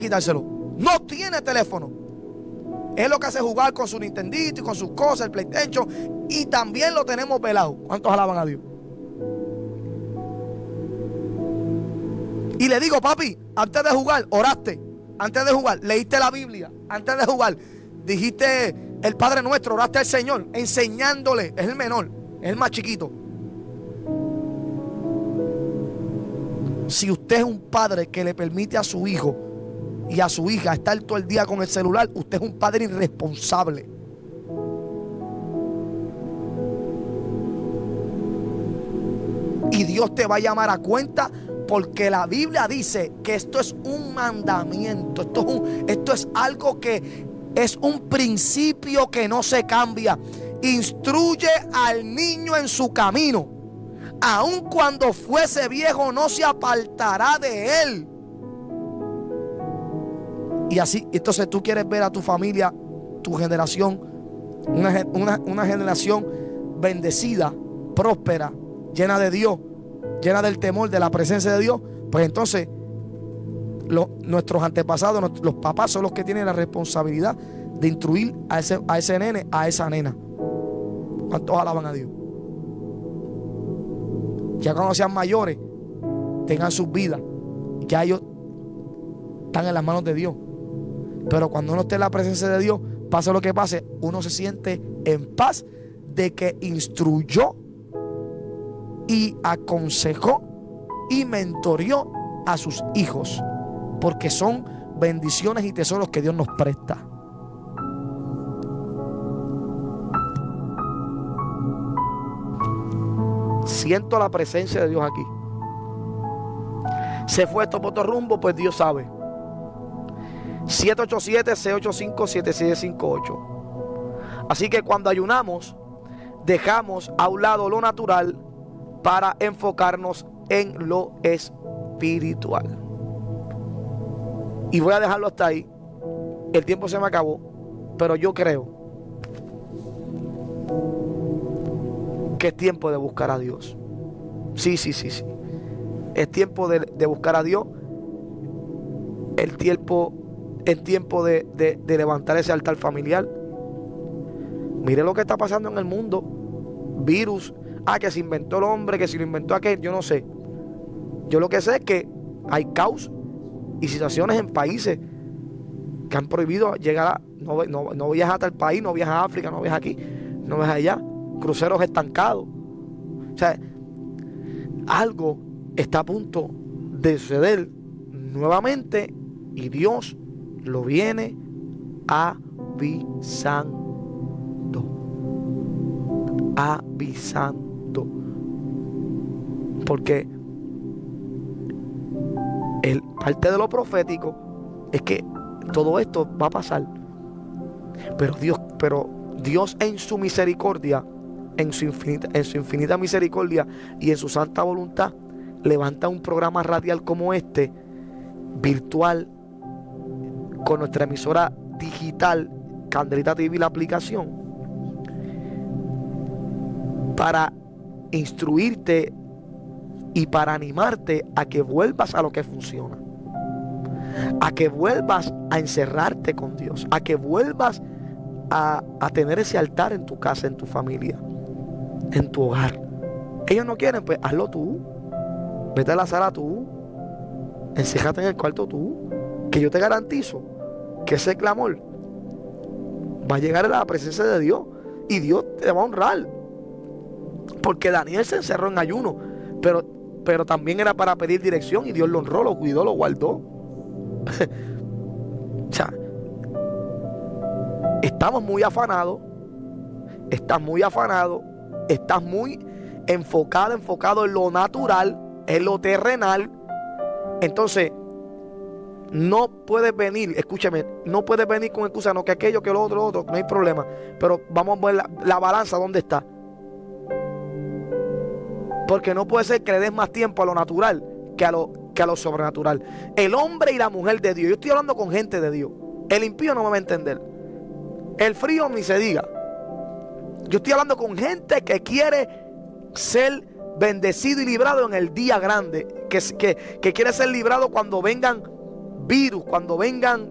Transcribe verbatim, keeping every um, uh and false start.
quitárselo. No tiene teléfono. Es lo que hace jugar con su Nintendito y con sus cosas, el PlayStation. Y también lo tenemos velado. ¿Cuántos alaban a Dios? Y le digo, papi, antes de jugar, oraste. Antes de jugar, leíste la Biblia. Antes de jugar, dijiste el Padre Nuestro, oraste al Señor, enseñándole. Es el menor, es el más chiquito. Si usted es un padre que le permite a su hijo y a su hija estar todo el día con el celular, usted es un padre irresponsable. Y Dios te va a llamar a cuenta, porque la Biblia dice que esto es un mandamiento. Esto es, un, esto es algo que es un principio que no se cambia. Instruye al niño en su camino. Aun cuando fuese viejo, no se apartará de él. Y así, entonces tú quieres ver a tu familia, tu generación, una, una, una generación bendecida, próspera, llena de Dios, llena del temor, de la presencia de Dios. Pues entonces lo, nuestros antepasados, nuestros, los papás son los que tienen la responsabilidad de instruir a ese, a ese nene, a esa nena. ¿Cuántos alaban a Dios? Ya cuando sean mayores, tengan sus vidas, ya ellos están en las manos de Dios. Pero cuando uno esté en la presencia de Dios, pase lo que pase, uno se siente en paz de que instruyó y aconsejó y mentoreó a sus hijos, porque son bendiciones y tesoros que Dios nos presta. Siento la presencia de Dios aquí. Se fue esto por otro rumbo, pues Dios sabe. siete ocho siete, seis ocho cinco, siete siete cinco ocho. Así que cuando ayunamos, dejamos a un lado lo natural para enfocarnos en lo espiritual. Y voy a dejarlo hasta ahí. El tiempo se me acabó, pero yo creo que es tiempo de buscar a Dios. Sí, sí, sí, sí. Es tiempo de, de buscar a Dios. El tiempo, es tiempo de, de, de levantar ese altar familiar. Mire lo que está pasando en el mundo. Virus. Ah, que se inventó el hombre, que se lo inventó aquel. Yo no sé. Yo lo que sé es que hay caos y situaciones en países que han prohibido llegar a... No, no, no viajas a tal país, no viajas a África, no viajas aquí, no viajas allá. Cruceros estancados. O sea, algo está a punto de suceder nuevamente y Dios lo viene avisando. Avisando. Porque el, parte de lo profético es que todo esto va a pasar. Pero Dios, pero Dios en su misericordia, en su infinita, en su infinita misericordia y en su santa voluntad, levanta un programa radial como este, virtual, con nuestra emisora digital, Candelita T V, la aplicación, para instruirte y para animarte a que vuelvas a lo que funciona, a que vuelvas a encerrarte con Dios, a que vuelvas a, a tener ese altar en tu casa, en tu familia, en tu hogar. Ellos no quieren, pues hazlo tú. Vete a la sala tú, encéjate en el cuarto tú, que yo te garantizo que ese clamor va a llegar a la presencia de Dios y Dios te va a honrar. Porque Daniel se encerró en ayuno, pero, pero también era para pedir dirección y Dios lo honró, lo cuidó, lo guardó. O sea, estamos muy afanados, estás muy afanado, estás muy enfocado, enfocado en lo natural, en lo terrenal. Entonces no puedes venir, escúchame, no puedes venir con excusa, no, que aquello, que lo otro, lo otro, no hay problema. Pero vamos a ver la, la balanza, ¿dónde está? Porque no puede ser que le des más tiempo a lo natural que a lo, que a lo sobrenatural. El hombre y la mujer de Dios, yo estoy hablando con gente de Dios. El impío no me va a entender. El frío ni se diga. Yo estoy hablando con gente que quiere ser bendecido y librado en el día grande, que, que, que quiere ser librado cuando vengan virus, cuando vengan